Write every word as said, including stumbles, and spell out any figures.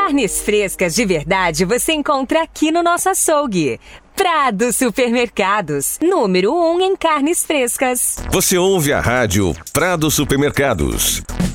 Carnes frescas de verdade você encontra aqui no nosso açougue. Prado Supermercados, número um em carnes frescas. Você ouve a rádio Prado Supermercados.